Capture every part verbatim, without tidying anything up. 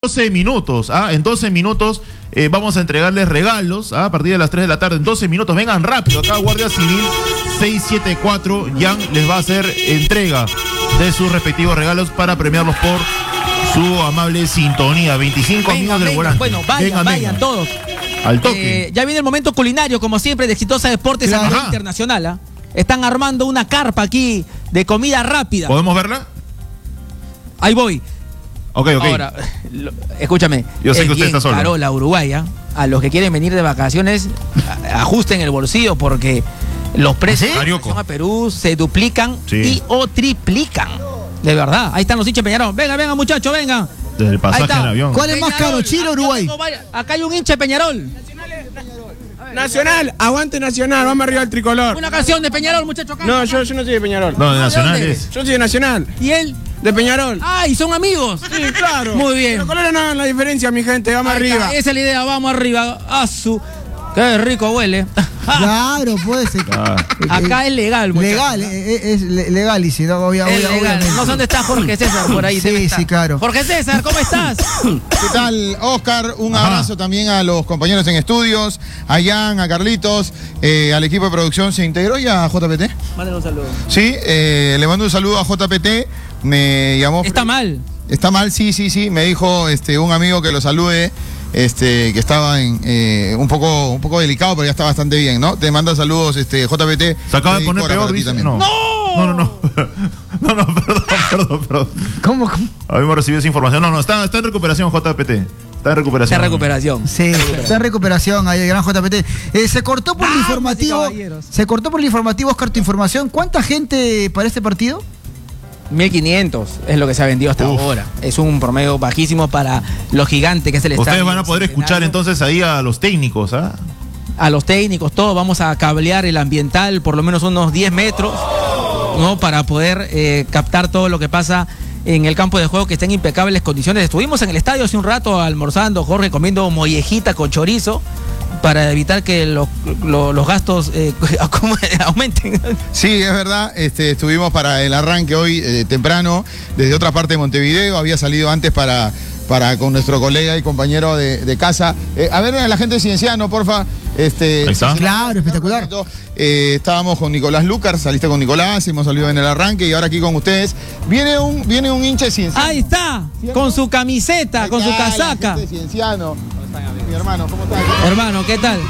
doce minutos, ¿ah? En doce minutos eh, vamos a entregarles regalos, ¿ah? A partir de las tres de la tarde, en doce minutos, vengan rápido, acá Guardia Civil seiscientos setenta y cuatro, Jan les va a hacer entrega de sus respectivos regalos para premiarlos por su amable sintonía. veinticinco venga, amigos del venga, volante. Bueno, vayan, vengan, vayan vengan. todos. Al toque. Eh, ya viene el momento culinario, como siempre, de Exitosa Deportes a nivel internacional. ¿eh? Están armando una carpa aquí de comida rápida. ¿Podemos verla? Ahí voy. Ok, ok. Ahora, lo, escúchame. Yo sé es que usted bien está solo. caro la uruguaya. A los que quieren venir de vacaciones, a, ajusten el bolsillo porque los precios ¿Sí? a Perú se duplican Sí. y o triplican. De verdad. Ahí están los hinchas de Peñarol. Venga, venga, muchachos, venga. Desde el pasaje en avión. ¿Cuál es más caro, Chile o Uruguay? Acá hay un hincha de Peñarol. Nacional, aguante Nacional, vamos arriba al tricolor. Una canción de Peñarol, muchachos. Acá. No, yo, yo no soy de Peñarol. No, de Nacional dónde? es. Yo soy de Nacional. ¿Y él? De Peñarol. Ah, y son amigos. Sí, claro. Muy bien. Los colores no hagan la diferencia, mi gente, vamos Ahí arriba. está, esa es la idea, vamos arriba. A su. Qué rico huele. Claro, puede ser. Ah. Acá es legal, muchachos. Legal, es, es legal, y si no, obvia, Es obvia, legal. obviamente. No sé dónde está Jorge César por ahí. debe Sí, estar. sí, claro. Jorge César, ¿cómo estás? ¿Qué tal, Oscar? Un Ajá. abrazo también a los compañeros en estudios, a Jan, a Carlitos, eh, al equipo de producción. ¿Se integró ya a J P T? Mándale un saludo. Sí, eh, le mando un saludo a J P T. Me llamó. Está mal. Está mal, sí, sí, sí. Me dijo este, un amigo que lo salude. Este, que estaba en, eh, un poco un poco delicado, pero ya está bastante bien, ¿no? Te manda saludos, este, J P T. Se acaba de Eh, poner Cora peor, para ti dice. también. No. No, no, no. No, no, perdón, perdón, perdón. ¿Cómo, cómo? Habíamos recibido esa información. No, no, está, está en recuperación J P T. Está en recuperación. Esta recuperación. Sí, está en recuperación ahí el gran J P T. Eh, se cortó por el Damas y informativo. caballeros. Se cortó por el informativo, Oscar, tu información. ¿Cuánta gente para este partido? mil quinientos es lo que se ha vendido hasta Uf. ahora. Es un promedio bajísimo para los gigantes que es el estadio. Ustedes van a poder escuchar Centenario. entonces ahí a los técnicos, ¿ah? A los técnicos, todos vamos a cablear el ambiental por lo menos unos diez metros, ¿no? Para poder eh, captar todo lo que pasa en el campo de juego, que está en impecables condiciones. Estuvimos en el estadio hace un rato almorzando, Jorge, comiendo mollejita con chorizo para evitar que lo- lo- los gastos eh, aumenten. Sí, es verdad. Este, estuvimos para el arranque hoy eh, temprano desde otra parte de Montevideo. Había salido antes para, para con nuestro colega y compañero de, de casa. Eh, a ver a la gente de Cienciano, porfa. Este, Ahí está. Claro, espectacular. Eh, estábamos con Nicolás Lucar, saliste con Nicolás, hemos salido en el arranque y ahora aquí con ustedes. Viene un, viene un hincha de Cienciano. Ahí está, con su camiseta, con su Ahí está, la casaca. gente de Cienciano. Mi hermano, ¿cómo estás? Hermano, ¿qué tal?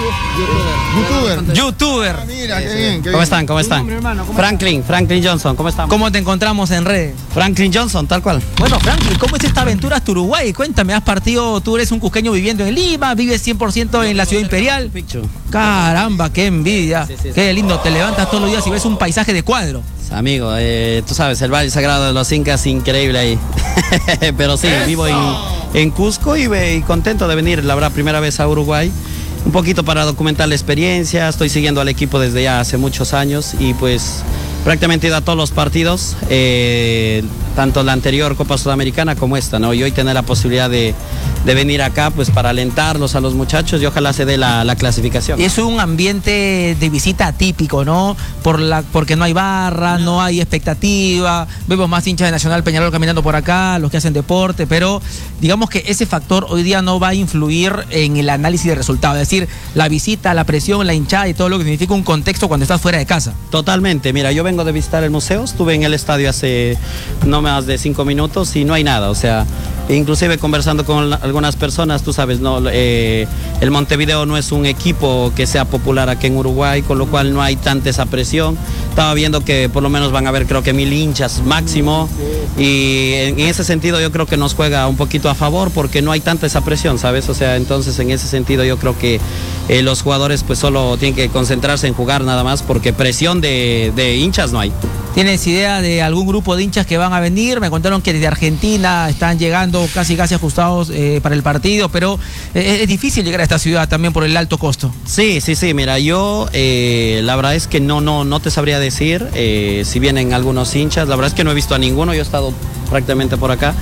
Youtuber. Youtuber. Ah, mira, qué bien, qué ¿Cómo bien. están? ¿Cómo están? Franklin, Franklin Johnson, ¿cómo están? ¿Cómo te encontramos en redes? Franklin Johnson, tal cual. Bueno, Franklin, ¿cómo es esta aventura hasta Uruguay? Cuéntame, has partido, tú eres un cusqueño viviendo en Lima, vives cien por ciento en la ciudad imperial. Caramba, qué envidia. Sí, sí, sí. Qué lindo, te levantas todos los días y ves un paisaje de cuadro. Amigo, eh, tú sabes, el Valle Sagrado de los Incas, increíble ahí. Pero sí, vivo en, en Cusco y, ve- y contento de venir, la verdad, primera vez a Uruguay. Un poquito para documentar la experiencia, estoy siguiendo al equipo desde ya hace muchos años y pues prácticamente he ido a todos los partidos, eh, tanto la anterior Copa Sudamericana como esta, ¿no? Y hoy tener la posibilidad de, de venir acá pues para alentarlos a los muchachos y ojalá se dé la, la clasificación. Y es un ambiente de visita atípico, ¿no? Por la, porque no hay barra, no hay expectativa, vemos más hinchas de Nacional Peñarol caminando por acá, los que hacen deporte, pero digamos que ese factor hoy día no va a influir en el análisis de resultados, es decir, la visita, la presión, la hinchada y todo lo que significa un contexto cuando estás fuera de casa. Totalmente, mira, yo vengo de visitar el museo, estuve en el estadio hace no más de cinco minutos y no hay nada, o sea, inclusive conversando con la- algunas personas, tú sabes, no, eh, el Montevideo no es un equipo que sea popular aquí en Uruguay, con lo cual no hay tanta esa presión. Estaba viendo que por lo menos van a haber creo que mil hinchas máximo y en, en ese sentido yo creo que nos juega un poquito a favor porque no hay tanta esa presión, ¿sabes? O sea, entonces en ese sentido yo creo que eh, los jugadores pues solo tienen que concentrarse en jugar nada más porque presión de, de hinchas no hay. ¿Tienes idea de algún grupo de hinchas que van a venir? Me contaron que desde Argentina están llegando casi casi ajustados eh, para el partido, pero eh, es difícil llegar a esta ciudad también por el alto costo. Sí, sí, sí, mira, yo eh, la verdad es que no, no, no te sabría decir eh, si vienen algunos hinchas, la verdad es que no he visto a ninguno, yo he estado prácticamente por acá,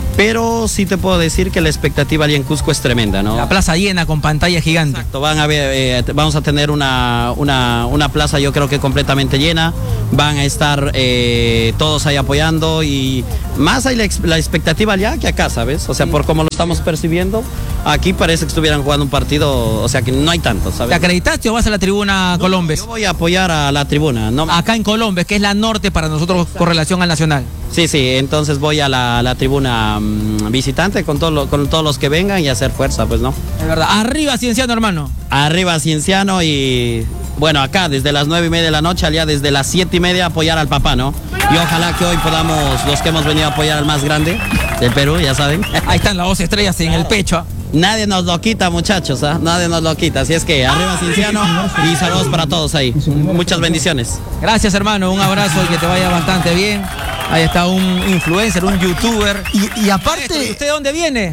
pero sí te puedo decir que la expectativa allí en Cusco es tremenda, ¿no? La plaza llena con pantalla gigante. Exacto, van a ver, eh, vamos a tener una, una, una plaza yo creo que completamente llena, van a estar eh, todos ahí apoyando y más hay la, ex- la expectativa allá que acá, ¿sabes? O sea, por cómo lo estamos percibiendo, aquí parece que estuvieran jugando un partido, o sea que no hay tanto, ¿sabes? ¿Te acreditaste o vas a la tribuna No, Colombes? Yo voy a apoyar a la tribuna, ¿no? Acá en Colombes, que es la norte para nosotros con relación al Nacional. Sí, sí, entonces voy a la, la tribuna mmm, visitante con, todo lo- con todos los que vengan y hacer fuerza, pues, ¿no? Es verdad. Arriba, Cienciano, hermano. Arriba Cienciano y bueno, acá desde las nueve y media de la noche, allá desde las siete y media apoyar al papá, ¿no? Y ojalá que hoy podamos, los que hemos venido a apoyar al más grande del Perú, ya saben. Ahí están las dos estrellas en el pecho. ¿ah? Nadie nos lo quita, muchachos, ¿ah? Nadie nos lo quita. Así es que arriba Cienciano y saludos para todos ahí. Muchas bendiciones. Gracias, hermano. Un abrazo y que te vaya bastante bien. Ahí está un influencer, un youtuber. Y, y Maestro, ¿y aparte, usted de dónde viene?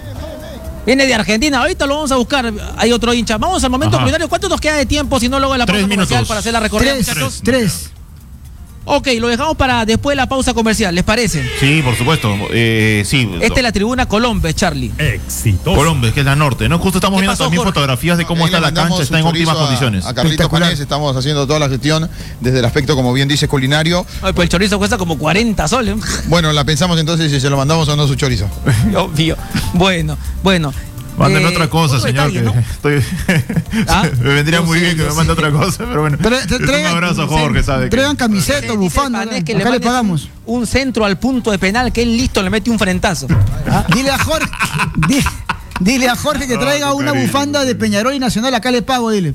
Viene de Argentina. Ahorita lo vamos a buscar. Hay otro hincha. Vamos al momento Ajá. culinario. ¿Cuánto nos queda de tiempo si no luego de la Tres pausa comercial minutos. para hacer la recorrida, tres, muchachos? tres. Ok, lo dejamos para después de la pausa comercial. ¿Les parece? Sí, por supuesto. Eh, sí. Esta es la tribuna Colombes, Charlie. Colombia, que es la norte, ¿no? Justo estamos ¿Qué viendo pasó, también Jorge? fotografías de cómo Ahí está le la mandamos cancha, está en un óptimas chorizo a- condiciones. A Carlitos Espectacular. Panés, estamos haciendo toda la gestión desde el aspecto, como bien dice, culinario. Ay, pues el chorizo cuesta como cuarenta soles. Bueno, la pensamos entonces si se lo mandamos o no su chorizo. Obvio. Bueno, bueno. Mándenme Eh, otra cosa, otro señor. detalle, Que ¿no? estoy... ¿Ah? Me vendría Yo muy sé, bien que yo me mande sé. otra cosa, pero bueno. Tre- tre- un traigan- abrazo a Jorge, ¿sabe? que- Traigan camiseta, Dice bufanda. Panés que Acá le mandes pagamos. Un, un centro al punto de penal que él listo le mete un frentazo. ¿Ah? Dile a Jorge, di- dile a Jorge que No, traiga qué una cariño. bufanda de Peñarol y Nacional. Acá le pago, dile.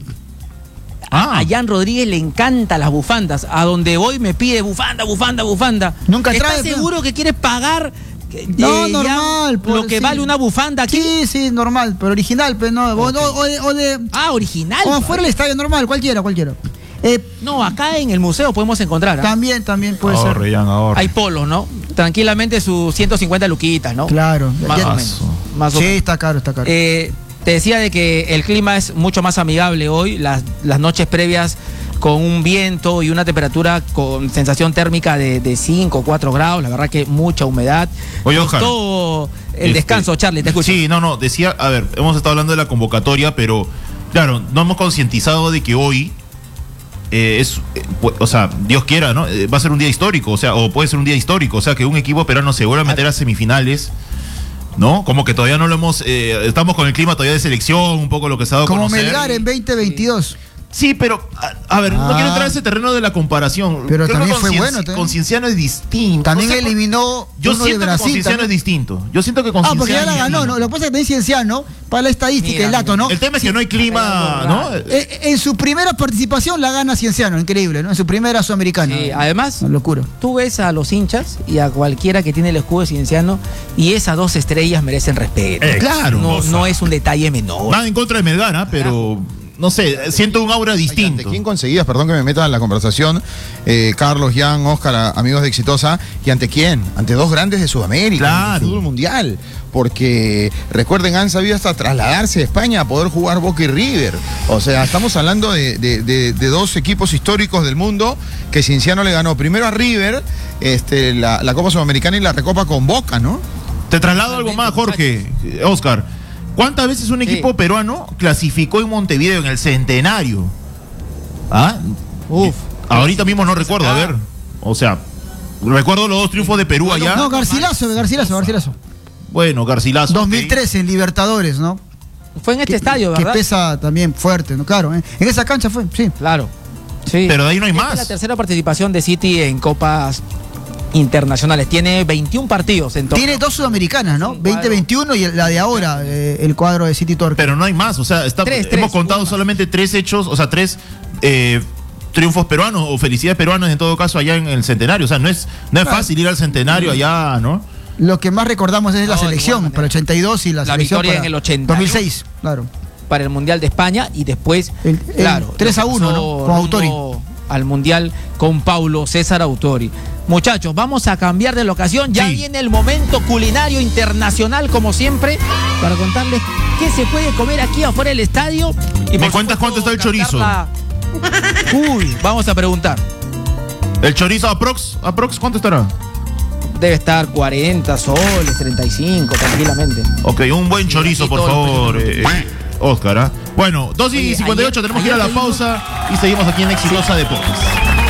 Ah, A Jan Rodríguez le encantan las bufandas. A donde voy me pide bufanda, bufanda, bufanda. Nunca ¿Estás trae, seguro que quieres pagar eh, No, Jan, normal. lo por- que sí. vale una bufanda aquí? Sí, sí, normal, pero original, pero no. O, no, o de, o de- Ah, original. o afuera del estadio, normal, cualquiera, cualquiera. Eh, No, acá en el museo podemos encontrar. ¿ah? también, también puede ahorre, ser. Jan, ahorre. Hay polos, ¿no? Tranquilamente sus ciento cincuenta luquitas, ¿no? Claro. Más Ya- o menos. Más o Sí, menos. está caro, está caro. Eh, te decía de que el clima es mucho más amigable hoy, las, las noches previas con un viento y una temperatura con sensación térmica de, de cinco o cuatro grados, la verdad que mucha humedad. Oye, Oscar. Todo el Este, descanso, Charlie, te escucho. Sí, no, no, decía, a ver, hemos estado hablando de la convocatoria, pero claro, no hemos concientizado de que hoy eh, es, eh, pu- o sea, Dios quiera, ¿no? Eh, va a ser un día histórico, o sea, o puede ser un día histórico, o sea, que un equipo peruano se vuelva a meter a semifinales, ¿no? Como que todavía no lo hemos, eh, estamos con el clima todavía de selección, un poco lo que se ha dado a Como conocer. Melgar en veinte veintidós. Sí, pero, a, a ver, no Ah. quiero entrar a ese terreno de la comparación. Pero Creo también que fue Concien- bueno, también. Concienciano es distinto. También No sé por- eliminó Yo uno de siento que Brasil. Concienciano también. es distinto. Yo siento que Ah, Concienciano porque ya la es ganó, distinto. ¿no? Lo que pasa es que también Cienciano, para la estadística, Mira, el dato, ¿no? El tema es que no hay clima, ¿no? Eh, En su primera participación la gana Cienciano, increíble, ¿no? En su primera sudamericana. Sí, además, Una locura. tú ves a los hinchas y a cualquiera que tiene el escudo de Cienciano y esas dos estrellas merecen respeto. Eh, claro. No, no es un detalle menor. Nada en contra de Melgar, ¿ah? Pero no sé, siento un aura ¿Ante distinto. quién conseguías? Perdón que me meta en la conversación. eh, Carlos, Jan, Oscar, a- amigos de Exitosa. ¿Y ante quién? Ante dos grandes de Sudamérica, Claro. del fútbol mundial. Porque recuerden, han sabido hasta trasladarse a España a poder jugar Boca y River. O sea, estamos hablando de, de- de- de dos equipos históricos del mundo que Cienciano le ganó primero a River este, la, la Copa Sudamericana y la Recopa con Boca, ¿no? Te traslado algo más, Jorge, eh, Oscar. ¿Cuántas veces un equipo Sí. peruano clasificó en Montevideo en el centenario? ¿Ah? Uf. Ahorita mismo no recuerdo, a ver. O sea, recuerdo los dos triunfos de Perú allá. No, Garcilaso, Garcilaso, Garcilaso. Bueno, Garcilaso. dos mil trece en Libertadores, ¿no? Fue en este Que- estadio, Que ¿verdad? pesa también fuerte, ¿no? Claro, ¿eh? En esa cancha fue, sí. Claro. Sí. Pero de ahí no hay Esta más. Es la tercera participación de City en copas internacionales. Tiene veintiún partidos en todo. Tiene dos sudamericanas, ¿no? Un veinte veintiuno y la de ahora, eh, el cuadro de City Torque. Pero no hay más, o sea, está- Tres, hemos tres, contado uno. solamente tres hechos, o sea, tres eh, triunfos peruanos o felicidades peruanas en todo caso allá en el centenario. O sea, no es, no es Claro. fácil ir al centenario allá, ¿no? Lo que más recordamos es la No, de igual selección manera. para el ochenta y dos y la, La selección victoria para en el ochenta y uno. dos mil seis, claro. Para el Mundial de España y después, El- el claro, tres a lo que uno, pasó ¿no? Con rumbo Autori. Al Mundial con Paulo César Autori. Muchachos, vamos a cambiar de locación. Ya Sí. viene el momento culinario internacional, como siempre, para contarles qué se puede comer aquí afuera del estadio. Y ¿Me por cuentas supuesto, cuánto está el chorizo? cantar la- Uy, vamos a preguntar. El chorizo aprox, aprox, ¿cuánto estará? debe estar cuarenta soles, treinta y cinco, tranquilamente. Ok, un buen Sí, chorizo, aquí por todo lo favor, que- eh, eh, Oscar. ¿ah? Bueno, dos y Oye, cincuenta y ocho, ayer- tenemos que ir a ayer la tuvimos- pausa y seguimos aquí en Exitosa Deportes.